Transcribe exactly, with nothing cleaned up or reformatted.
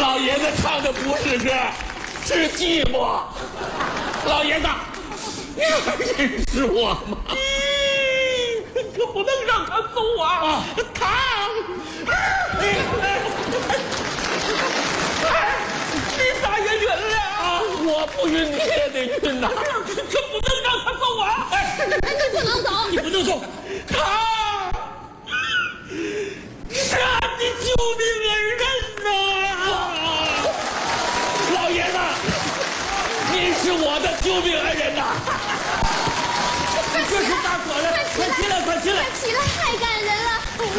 老爷子唱的不是歌，是寂寞。老爷子，你还认识我吗？可不能让他走啊！啊他，你咋也晕了啊？我不晕，你也得晕呐！可不能让他走啊！哎， 你不能走， 你不能走，他是俺的救命恩人呐！老爷子，你是我的救命恩人呐！这是大火了，快起来，快起来！ 快起来，太感人了！